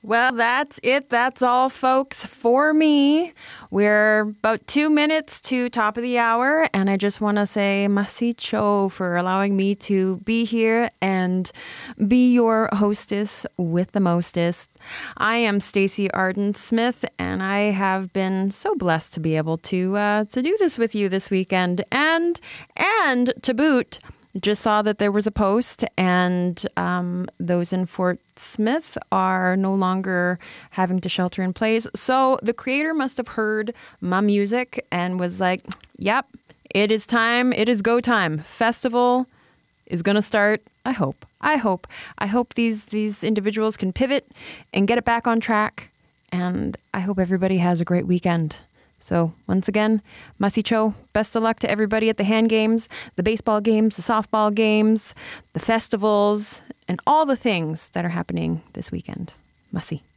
Well, that's it. That's all, folks, for me. We're about 2 minutes to top of the hour, and I just want to say merci cho for allowing me to be here and be your hostess with the mostest. I am Stacey Arden Smith, and I have been so blessed to be able to do this with you this weekend, and to boot. Just saw that there was a post, and those in Fort Smith are no longer having to shelter in place. So the creator must have heard my music and was like, yep, it is time. It is go time. Festival is going to start. I hope these individuals can pivot and get it back on track. And I hope everybody has a great weekend. So once again, Masi Cho, best of luck to everybody at the hand games, the baseball games, the softball games, the festivals, and all the things that are happening this weekend. Masi.